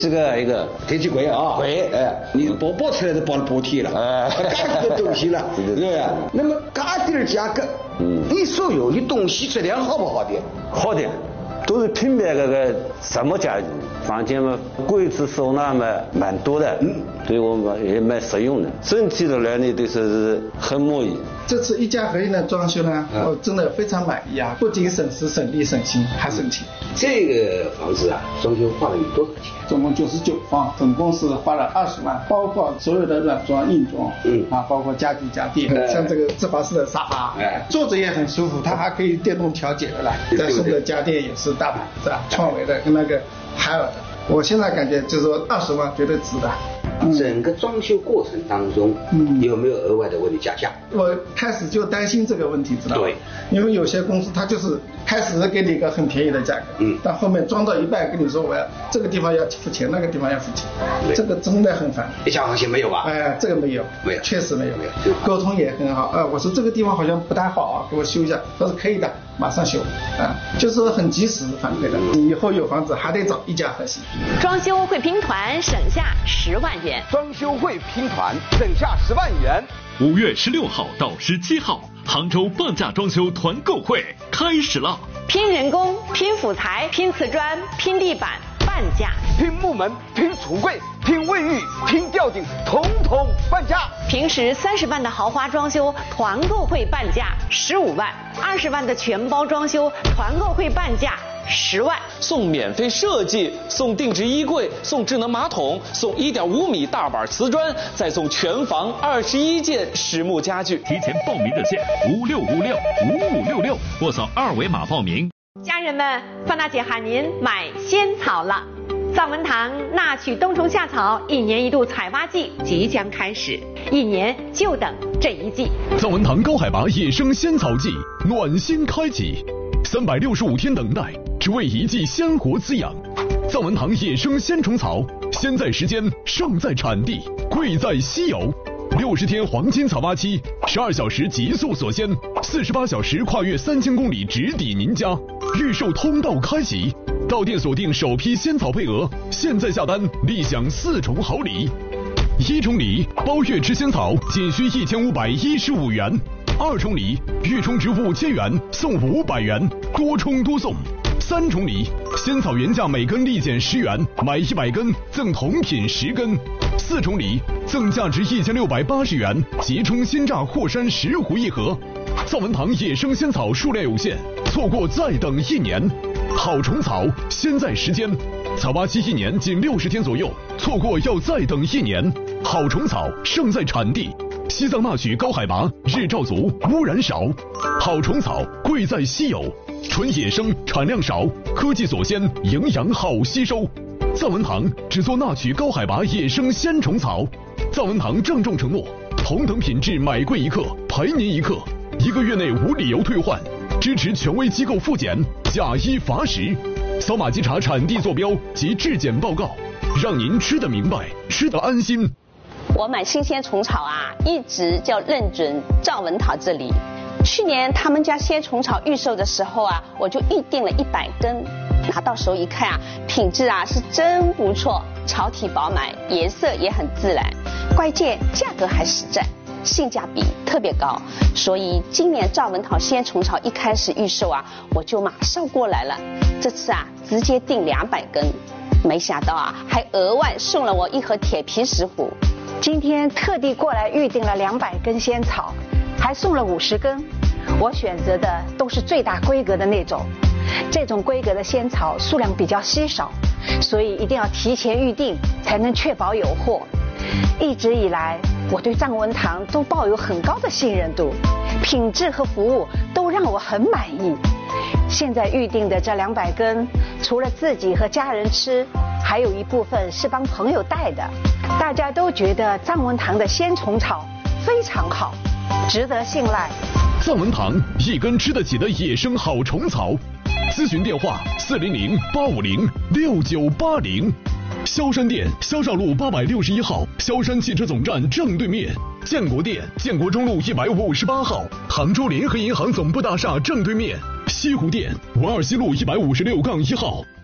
这个一个天气贵啊， 贵， 你包出来都包了补贴了，干这个东西了，对不对？那么干点价格，你所有的东西质量好不好的？ 好的，都是品牌个什么家具，房间嘛，柜子收纳嘛蛮多的，对我们也蛮实用的，整体的来呢都是很满意。 这次一家合一的装修呢，我真的非常满意啊！不仅省时、省力、省心，还省钱。 这个房子啊，装修花了有多少钱？ 总共99方，总共是花了20万，包括所有的软装、硬装，包括家具家电，像这个自滑式的沙发，坐着也很舒服，它还可以电动调节的啦。再送的家电也是大牌子啊，创维的跟那个海尔的。我现在感觉就是说20万绝对值的。 整个装修过程当中，有没有额外的为你加价？ 我开始就担心这个问题，知道吗？ 对， 因为有些公司它就是开始给你一个很便宜的价格，但后面装到一半跟你说我要这个地方要付钱，那个地方要付钱，这个真的很烦。 一家行情没有吧？ 这个没有，确实没有，沟通也很好。我说这个地方好像不太好啊，给我修一下，他说可以的，马上修，就是很及时反馈的。你以后有房子还得找一家合适。 装修会拼团省下10万元。 装修会拼团省下10万元。 5月16号到17号，杭州半价装修团购会开始了。 拼人工、拼辅材、拼瓷砖、拼地板，半价； 拼木门、拼橱柜、拼卫浴、拼吊顶，统统半价。 平时30万的豪华装修团购会半价15万，20万的全包装修团购会半价10万， 送免费设计，送定制衣柜，送智能马桶，送1.5米大板瓷砖，再送全房21件实木家具。 提前报名热线56565566，或扫2维码报名。 家人们，范大姐喊您买仙草了。藏文堂纳曲冬虫夏草1年1度采挖季即将开始，1年就等这一季。 藏文堂高海拔野生仙草季暖心开启，365天等待，只为一季鲜活滋养。藏文堂野生鲜虫草，先在时间，上在产地，贵在稀有。60天黄金采挖期，12小时极速锁鲜，48小时跨越3000公里直抵您家。预售通道开启，到店锁定首批仙草配额，现在下单立享4重好礼。1重礼，包月吃仙草仅需1515元；2重礼，预充支付1000元送500元，多充多送。3重礼，仙草原价每根立减10元，买100根赠同品10根。4重礼，赠价值1680元即充鲜榨霍山10壶1盒。藏文堂野生仙草数量有限，错过再等1年。好虫草，先在时间，采挖期1年仅60天左右，错过要再等1年。好虫草，胜在产地。西藏纳曲高海拔，日照足，污染少。好虫草，贵在稀有，纯野生，产量少，科技锁鲜，营养好吸收。藏文堂只做纳曲高海拔野生鲜虫草。藏文堂郑重承诺，同等品质买贵1克赔您1克，1个月内无理由退换，支持权威机构复检，假一罚10。扫码稽查产地坐标及质检报告，让您吃得明白，吃得安心。 我买新鲜虫草啊，一直就认准藏文堂这里。去年他们家鲜虫草预售的时候啊，我就预定了100根，拿到手一看啊，品质啊是真不错，草体饱满，颜色也很自然，关键价格还实在，性价比特别高。所以今年藏文堂鲜虫草一开始预售啊，我就马上过来了。这次啊，直接订200根，没想到啊，还额外送了我1盒铁皮石斛。 今天特地过来预定了200根仙草，还送了50根。我选择的都是最大规格的那种，这种规格的仙草数量比较稀少，所以一定要提前预定，才能确保有货。一直以来，我对藏文堂都抱有很高的信任度，品质和服务都让我很满意。现在预定的这200根，除了自己和家人吃，还有一部分是帮朋友带的。大家都觉得藏文堂的鲜虫草非常好，值得信赖。 藏文堂1根吃得起的野生好虫草，咨询电话400-850-6980。萧山店萧绍路861号，萧山汽车总站正对面；建国店建国中路158号，杭州联合银行总部大厦正对面；西湖店文二西路156-1号。